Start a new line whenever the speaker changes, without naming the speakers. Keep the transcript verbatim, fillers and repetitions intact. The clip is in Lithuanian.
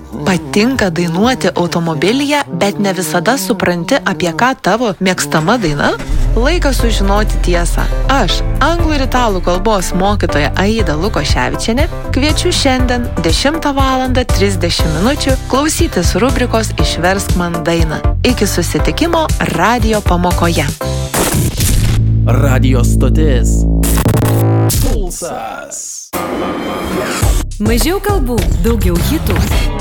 Patinka dainuoti automobilyje, bet ne visada supranti, apie ką tavo mėgstama daina? Laikas sužinoti tiesą. Aš, anglų ir italų kalbos mokytoja Aida Lukoševičienė, kviečiu šiandien dešimtą valandą trisdešimt minučių klausytis rubrikos Išversk man dainą. Iki susitikimo radijo pamokoje.
Radio stotis Pulsas.
Mažiau kalbų, daugiau hitų.